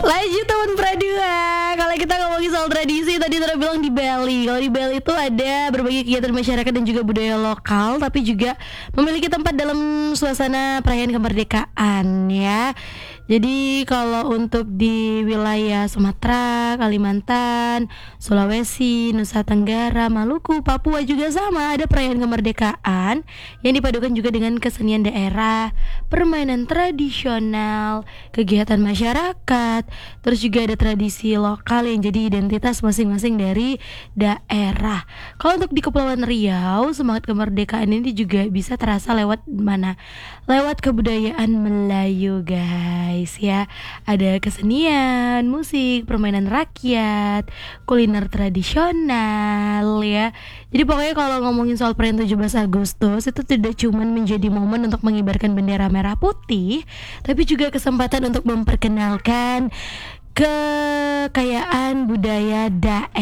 Lanjut teman Pradua. Kalau kita ngomongin soal tradisi, tadi Tara bilang di Bali. Kalau di Bali itu ada berbagai kegiatan masyarakat dan juga budaya lokal, tapi juga memiliki tempat dalam suasana perayaan kemerdekaan ya. Jadi kalau untuk di wilayah Sumatera, Kalimantan, Sulawesi, Nusa Tenggara, Maluku, Papua juga sama, ada perayaan kemerdekaan yang dipadukan juga dengan kesenian daerah, permainan tradisional, kegiatan masyarakat, terus juga ada tradisi lokal yang jadi identitas masing-masing dari daerah. Kalau untuk di Kepulauan Riau, semangat kemerdekaan ini juga bisa terasa lewat mana? Lewat kebudayaan Melayu, guys ya. Ada kesenian, musik, permainan rakyat, kuliner tradisional ya. Jadi pokoknya kalau ngomongin soal perayaan 17 Agustus itu tidak cuma menjadi momen untuk mengibarkan bendera merah putih, tapi juga kesempatan untuk memperkenalkan kekayaan budaya daerah